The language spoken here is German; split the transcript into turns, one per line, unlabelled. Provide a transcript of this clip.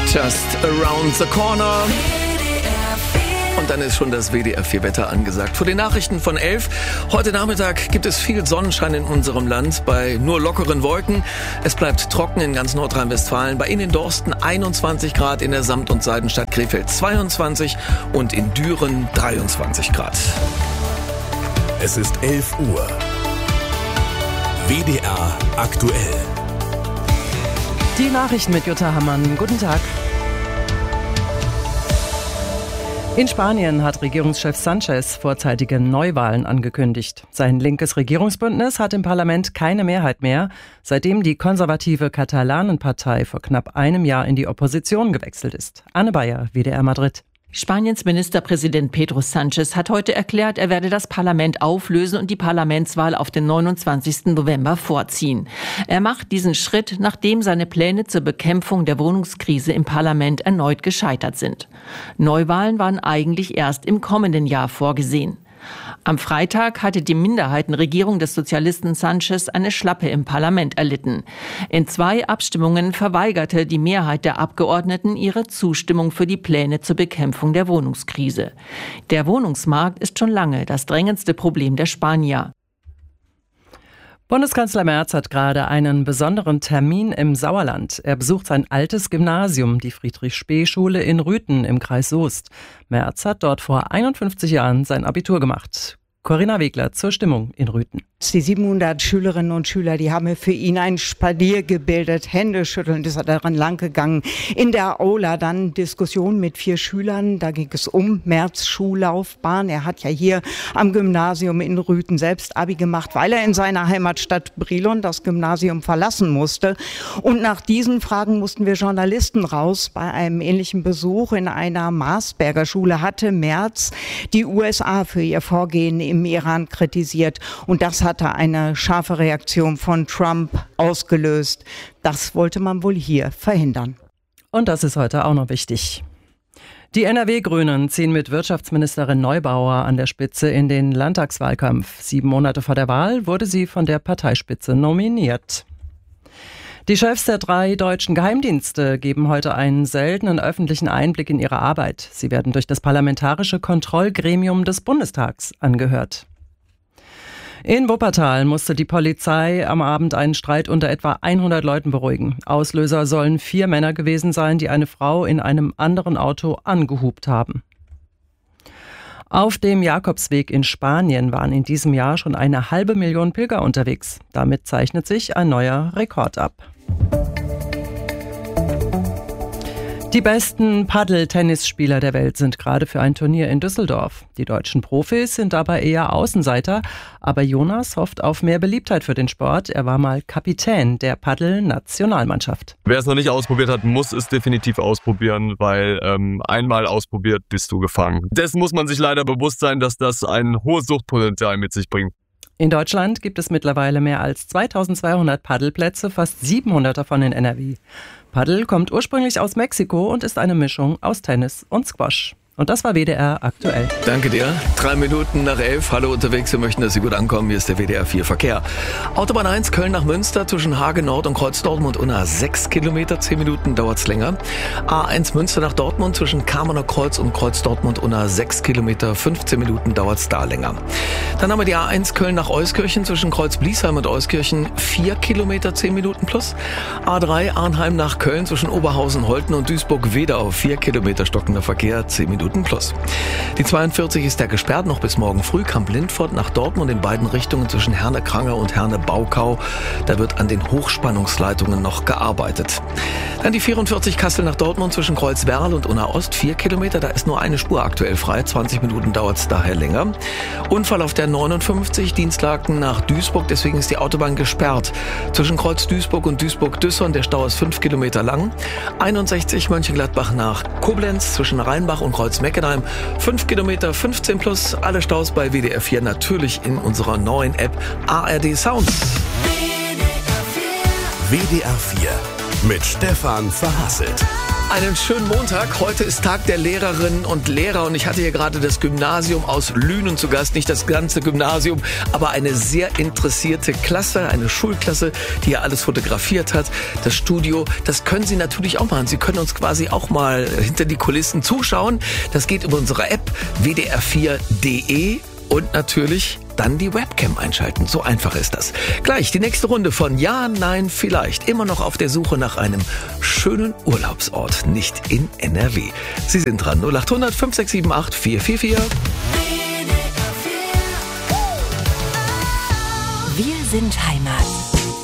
Just Around the Corner. Und dann ist schon das WDR 4 Wetter angesagt. Vor den Nachrichten von 11. Heute Nachmittag gibt es viel Sonnenschein in unserem Land bei nur lockeren Wolken. Es bleibt trocken in ganz Nordrhein-Westfalen. Bei Ihnen in Dorsten 21 Grad, in der Samt- und Seidenstadt Krefeld 22 und in Düren 23 Grad.
Es ist 11 Uhr. WDR aktuell.
Die Nachrichten mit Jutta Hammann. Guten Tag. In Spanien hat Regierungschef Sánchez vorzeitige Neuwahlen angekündigt. Sein linkes Regierungsbündnis hat im Parlament keine Mehrheit mehr, seitdem die konservative Katalanenpartei vor knapp einem Jahr in die Opposition gewechselt ist. Anne Bayer, WDR Madrid.
Spaniens Ministerpräsident Pedro Sánchez hat heute erklärt, er werde das Parlament auflösen und die Parlamentswahl auf den 29. November vorziehen. Er macht diesen Schritt, nachdem seine Pläne zur Bekämpfung der Wohnungskrise im Parlament erneut gescheitert sind. Neuwahlen waren eigentlich erst im kommenden Jahr vorgesehen. Am Freitag hatte die Minderheitenregierung des Sozialisten Sánchez eine Schlappe im Parlament erlitten. In 2 Abstimmungen verweigerte die Mehrheit der Abgeordneten ihre Zustimmung für die Pläne zur Bekämpfung der Wohnungskrise. Der Wohnungsmarkt ist schon lange das drängendste Problem der Spanier.
Bundeskanzler Merz hat gerade einen besonderen Termin im Sauerland. Er besucht sein altes Gymnasium, die Friedrich-Spee-Schule in Rüthen im Kreis Soest. Merz hat dort vor 51 Jahren sein Abitur gemacht. Corinna Wegler zur Stimmung in Rüthen.
Die 700 Schülerinnen und Schüler, die haben für ihn ein Spalier gebildet, Händeschütteln, das ist daran lang gegangen. In der Aula dann Diskussion mit 4 Schülern, da ging es um Merz' Schullaufbahn. Er hat ja hier am Gymnasium in Rüthen selbst Abi gemacht, weil er in seiner Heimatstadt Brilon das Gymnasium verlassen musste. Und nach diesen Fragen mussten wir Journalisten raus. Bei einem ähnlichen Besuch in einer Marsberger Schule hatte Merz die USA für ihr Vorgehen im Iran kritisiert. Und das hatte eine scharfe Reaktion von Trump ausgelöst. Das wollte man wohl hier verhindern.
Und das ist heute auch noch wichtig. Die NRW-Grünen ziehen mit Wirtschaftsministerin Neubauer an der Spitze in den Landtagswahlkampf. 7 Monate vor der Wahl wurde sie von der Parteispitze nominiert. Die Chefs der 3 deutschen Geheimdienste geben heute einen seltenen öffentlichen Einblick in ihre Arbeit. Sie werden durch das Parlamentarische Kontrollgremium des Bundestags angehört. In Wuppertal musste die Polizei am Abend einen Streit unter etwa 100 Leuten beruhigen. Auslöser sollen 4 Männer gewesen sein, die eine Frau in einem anderen Auto angehupt haben. Auf dem Jakobsweg in Spanien waren in diesem Jahr schon 500.000 Pilger unterwegs. Damit zeichnet sich ein neuer Rekord ab. Die besten Paddel-Tennisspieler der Welt sind gerade für ein Turnier in Düsseldorf. Die deutschen Profis sind dabei eher Außenseiter, aber Jonas hofft auf mehr Beliebtheit für den Sport. Er war mal Kapitän der Paddel-Nationalmannschaft.
Wer es noch nicht ausprobiert hat, muss es definitiv ausprobieren, weil einmal ausprobiert, bist du gefangen. Dessen muss man sich leider bewusst sein, dass das ein hohes Suchtpotenzial mit sich bringt.
In Deutschland gibt es mittlerweile mehr als 2200 Paddelplätze, fast 700 davon in NRW. Paddel kommt ursprünglich aus Mexiko und ist eine Mischung aus Tennis und Squash. Und das war WDR aktuell.
Danke dir. 3 Minuten nach 11. Hallo unterwegs. Wir möchten, dass Sie gut ankommen. Hier ist der WDR 4 Verkehr. Autobahn 1 Köln nach Münster zwischen Hagen Nord und Kreuz Dortmund unter 6 Kilometer. 10 Minuten dauert's länger. A1 Münster nach Dortmund zwischen Kamener Kreuz und Kreuz Dortmund unter 6 Kilometer. 15 Minuten dauert's da länger. Dann haben wir die A1 Köln nach Euskirchen zwischen Kreuz Bliesheim und Euskirchen 4 Kilometer, 10 Minuten plus. A3 Arnheim nach Köln zwischen Oberhausen, Holten und Duisburg-Wedau 4 Kilometer stockender Verkehr, 10 Minuten plus. Die 42 ist ja gesperrt noch bis morgen früh. Kamp-Lindfort nach Dortmund in beiden Richtungen zwischen Herne-Kranger und Herne-Baukau. Da wird an den Hochspannungsleitungen noch gearbeitet. Dann die 44 Kassel nach Dortmund zwischen Kreuzwerl und Unna-Ost 4 Kilometer. Da ist nur eine Spur aktuell frei. 20 Minuten dauert es daher länger. Unfall auf der 59 Dienstlaken nach Duisburg. Deswegen ist die Autobahn gesperrt. Zwischen Kreuz Duisburg und Duisburg-Düssern. Der Stau ist 5 Kilometer lang. 61 Mönchengladbach nach Koblenz zwischen Rheinbach und Kreuz-Meckenheim. 5 Kilometer, 15 plus. Alle Staus bei WDR 4 natürlich in unserer neuen App ARD Sounds.
WDR 4 mit Stefan Verhasselt.
Einen schönen Montag. Heute ist Tag der Lehrerinnen und Lehrer und ich hatte hier gerade das Gymnasium aus Lünen zu Gast. Nicht das ganze Gymnasium, aber eine sehr interessierte Klasse, eine Schulklasse, die ja alles fotografiert hat. Das Studio, das können Sie natürlich auch machen. Sie können uns quasi auch mal hinter die Kulissen zuschauen. Das geht über unsere App WDR4.de und natürlich dann die Webcam einschalten. So einfach ist das. Gleich die nächste Runde von Ja, Nein, Vielleicht. Immer noch auf der Suche nach einem schönen Urlaubsort, nicht in NRW. Sie sind dran. 0800 5678 444.
Wir sind Heimat.